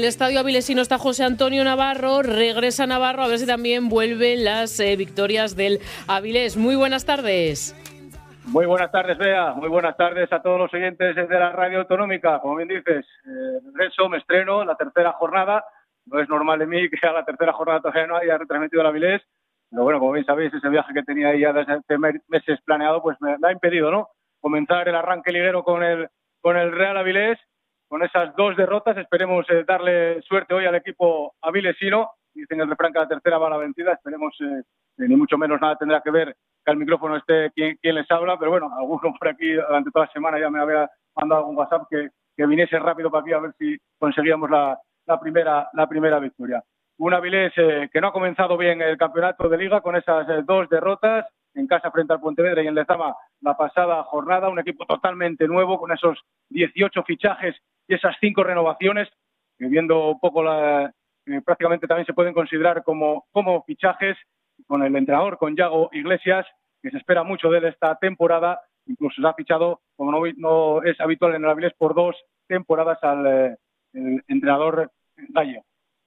el estadio avilesino está José Antonio Navarro. Regresa Navarro, a ver si también vuelven las victorias del Avilés. Muy buenas tardes. Muy buenas tardes, Bea. Muy buenas tardes a todos los oyentes de la radio autonómica. Como bien dices, regreso, me estreno, la tercera jornada. No es normal de mí que a la tercera jornada todavía no haya retransmitido el Avilés. Pero bueno, como bien sabéis, ese viaje que tenía ya desde hace meses planeado, pues me ha impedido, ¿no?, comenzar el arranque liguero con el Real Avilés, con esas 2 derrotas. Esperemos darle suerte hoy al equipo avilesino. Dicen el refrán que la tercera va a la vencida. Esperemos ni mucho menos nada tendrá que ver que al micrófono esté quien les habla, pero bueno, alguno por aquí durante toda la semana ya me había mandado algún WhatsApp que viniese rápido para aquí a ver si conseguíamos la primera victoria. Un Avilés que no ha comenzado bien el campeonato de Liga con esas 2 derrotas en casa frente al Pontevedra y en Lezama la pasada jornada. Un equipo totalmente nuevo con esos 18 fichajes y esas 5 renovaciones, que viendo un poco prácticamente también se pueden considerar como fichajes, con el entrenador, con Yago Iglesias, que se espera mucho de él esta temporada. Incluso se ha fichado, como no es habitual en el Avilés, por 2 temporadas al el entrenador gallego.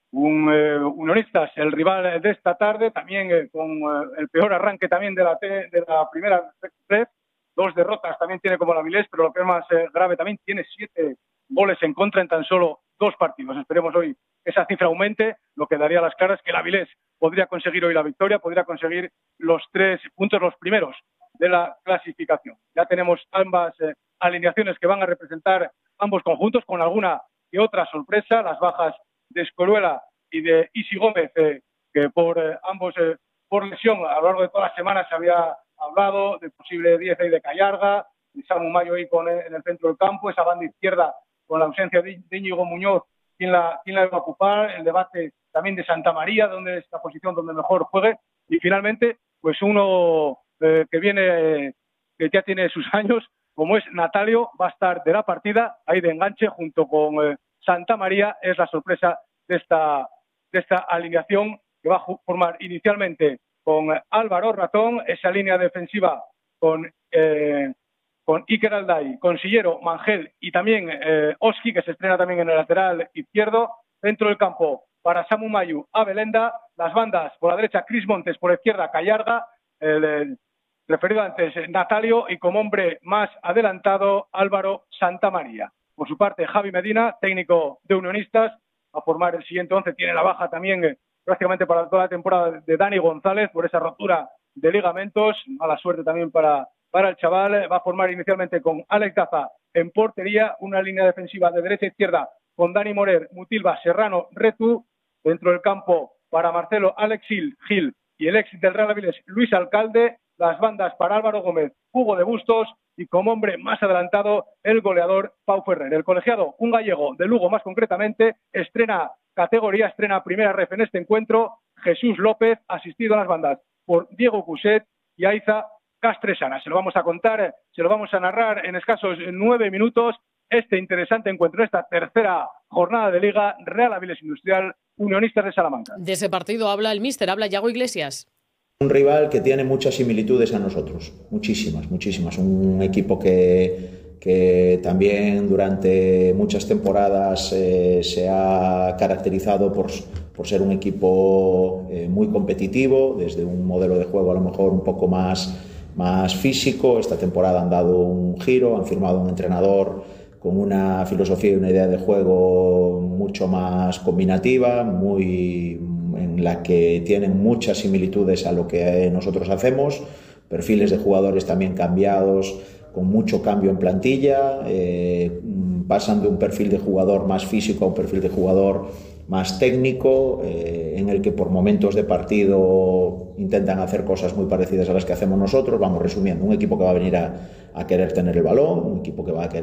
Unionistas, el rival de esta tarde, también con el peor arranque también de la primera red. 2 derrotas también tiene como el Avilés, pero lo que es más grave, también tiene 7 goles en contra en tan solo 2 partidos. Esperemos hoy que esa cifra aumente, lo que daría a las claras que el Avilés podría conseguir hoy la victoria, podría conseguir los 3 puntos, los primeros de la clasificación. Ya tenemos ambas alineaciones que van a representar ambos conjuntos, con alguna que otra sorpresa. Las bajas de Escoruela y de Isi Gómez, que por ambos por lesión a lo largo de toda la semana se había hablado de posible 10 de Callarga, de Samu Mayo ahí en el centro del campo, esa banda izquierda con la ausencia de Íñigo Muñoz, quién la va a ocupar, el debate también de Santa María, donde es la posición donde mejor juegue, y finalmente pues uno que viene, que ya tiene sus años, como es Natalio, va a estar de la partida ahí de enganche junto con Santa María. Es la sorpresa de esta alineación, que va a formar inicialmente con Álvaro Ratón, esa línea defensiva con Iker Alday, con Sillero, Mangel y también Oski, que se estrena también en el lateral izquierdo. Dentro del campo para Samu Mayu, Abelenda, las bandas por la derecha Cris Montes, por la izquierda Callarga, el referido antes Natalio, y como hombre más adelantado Álvaro Santamaría. Por su parte, Javi Medina, técnico de Unionistas, a formar el siguiente 11. Tiene la baja también prácticamente para toda la temporada de Dani González por esa rotura de ligamentos. Mala suerte también para el chaval. Va a formar inicialmente con Alex Daza en portería, una línea defensiva de derecha a izquierda con Dani Morer, Mutilva, Serrano, Retu. Dentro del campo para Marcelo, Alex Gil y el ex del Real Avilés, Luis Alcalde. Las bandas para Álvaro Gómez, Hugo de Bustos, y como hombre más adelantado el goleador Pau Ferrer. El colegiado, un gallego de Lugo más concretamente, estrena categoría, estrena primera ref en este encuentro, Jesús López, asistido a las bandas por Diego Cuset y Aiza Castresana. Se lo vamos a contar, se lo vamos a narrar en escasos 9 minutos, este interesante encuentro, esta tercera jornada de Liga, Real Avilés Industrial, Unionistas de Salamanca. De ese partido habla el míster, habla Yago Iglesias. Un rival que tiene muchas similitudes a nosotros, muchísimas. Un equipo que también durante muchas temporadas se ha caracterizado por ser un equipo muy competitivo, desde un modelo de juego a lo mejor un poco más físico. Esta temporada han dado un giro, han firmado un entrenador con una filosofía y una idea de juego mucho más combinativa, en la que tienen muchas similitudes a lo que nosotros hacemos, perfiles de jugadores también cambiados, con mucho cambio en plantilla, pasan de un perfil de jugador más físico a un perfil de jugador más técnico, en el que por momentos de partido intentan hacer cosas muy parecidas a las que hacemos nosotros. Vamos resumiendo, un equipo que va a venir a querer tener el balón, un equipo que va a querer